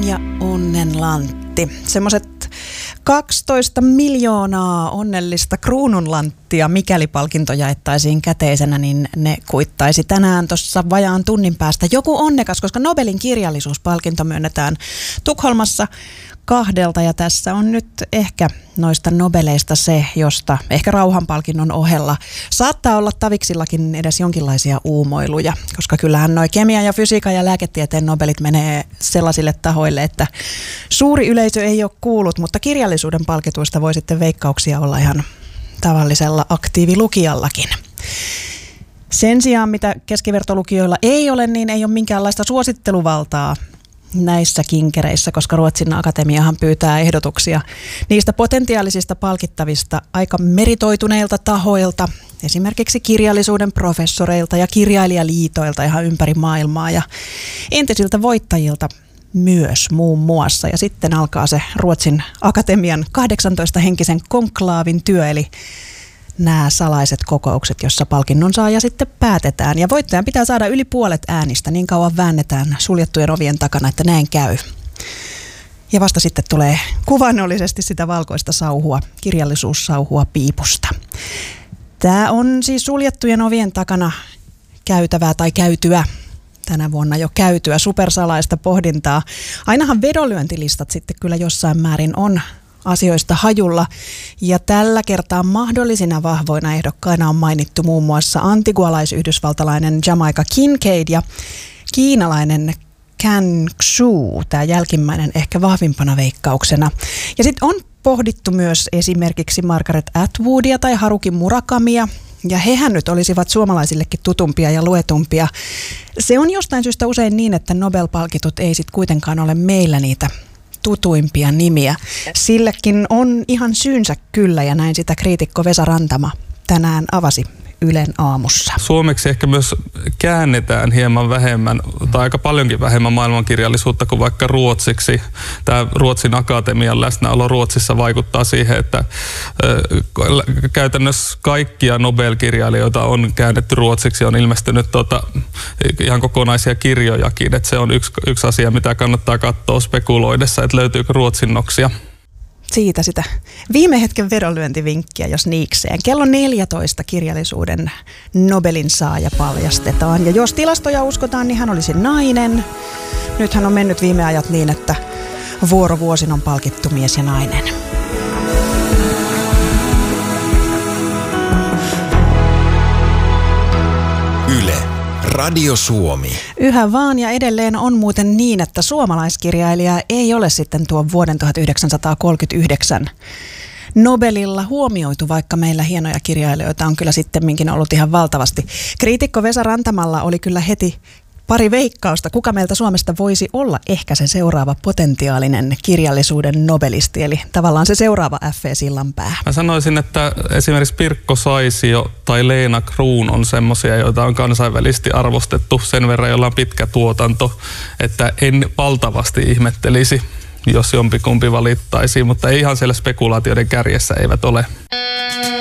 Ja onnenlantti. Semmoiset 12 miljoonaa onnellista kruununlanttia, mikäli palkinto jaettaisiin käteisenä, niin ne kuittaisi tänään tuossa vajaan tunnin päästä joku onnekas, koska Nobelin kirjallisuuspalkinto myönnetään Tukholmassa 2, ja tässä on nyt ehkä noista Nobeleista se, josta ehkä rauhanpalkinnon ohella saattaa olla taviksillakin edes jonkinlaisia uumoiluja, koska kyllähän noi kemia ja fysiikan ja lääketieteen Nobelit menee sellaisille tahoille, että suuri yleisö ei ole kuullut, mutta kirjallisuuden palkituista voi sitten veikkauksia olla ihan tavallisella aktiivilukijallakin. Sen sijaan, mitä keskivertolukijoilla ei ole, niin ei ole minkäänlaista suositteluvaltaa näissä kinkereissä, koska Ruotsin akatemiahan pyytää ehdotuksia niistä potentiaalisista palkittavista aika meritoituneilta tahoilta, esimerkiksi kirjallisuuden professoreilta ja kirjailijaliitoilta ihan ympäri maailmaa ja entisiltä voittajilta myös muun muassa. Ja sitten alkaa se Ruotsin akatemian 18-henkisen konklaavin työ, eli nämä salaiset kokoukset, jossa palkinnon saaja sitten päätetään. Ja voittajan pitää saada yli puolet äänistä, niin kauan väännetään suljettujen ovien takana, että näin käy. Ja vasta sitten tulee kuvannollisesti sitä valkoista sauhua, kirjallisuussauhua piipusta. Tämä on siis suljettujen ovien takana käytävää tai käytyä. Tänä vuonna jo käytyä supersalaista pohdintaa. Ainahan vedonlyöntilistat sitten kyllä jossain määrin on asioista hajulla, ja tällä kertaa mahdollisina vahvoina ehdokkaina on mainittu muun muassa antigualais-yhdysvaltalainen Jamaica Kincaid ja kiinalainen Can Xu, tämä jälkimmäinen ehkä vahvimpana veikkauksena. Ja sitten on pohdittu myös esimerkiksi Margaret Atwoodia tai Haruki Murakamia, ja hehän nyt olisivat suomalaisillekin tutumpia ja luetumpia. Se on jostain syystä usein niin, että Nobel-palkitut ei sitten kuitenkaan ole meillä niitä tutuimpia nimiä. Sillekin on ihan syynsä kyllä, ja näin sitä kriitikko Vesa Rantama tänään avasi Ylen aamussa. Suomeksi ehkä myös käännetään hieman vähemmän, tai aika paljonkin vähemmän maailmankirjallisuutta kuin vaikka ruotsiksi. Tämä Ruotsin akatemian läsnäolo Ruotsissa vaikuttaa siihen, että käytännössä kaikkia Nobel-kirjailijoita on käännetty ruotsiksi, on ilmestynyt ihan kokonaisia kirjojakin. Että se on yksi asia, mitä kannattaa katsoa spekuloidessa, että löytyykö ruotsinnoksia. Siitä sitä viime hetken vedonlyöntivinkkiä, jos niikseen. Kello 14 kirjallisuuden Nobelin saaja paljastetaan. Ja jos tilastoja uskotaan, niin hän olisi nainen. Nythän on mennyt viime ajat niin, että vuorovuosin on palkittu mies ja nainen. Yle. Radio Suomi. Yhä vaan, ja edelleen on muuten niin, että suomalaiskirjailija ei ole sitten tuon vuoden 1939 Nobelilla huomioitu, vaikka meillä hienoja kirjailijoita on kyllä sittemminkin ollut ihan valtavasti. Kriitikko Vesa Rantamalla oli kyllä heti pari veikkausta, kuka meiltä Suomesta voisi olla ehkä se seuraava potentiaalinen kirjallisuuden nobelisti, eli tavallaan se seuraava F.E. Sillanpää. Mä sanoisin, että esimerkiksi Pirkko Saisio tai Leena Kruun on semmoisia, joita on kansainvälisesti arvostettu sen verran, jolla on pitkä tuotanto, että en valtavasti ihmettelisi, jos jompikumpi valittaisiin, mutta ei ihan siellä spekulaatioiden kärjessä eivät ole.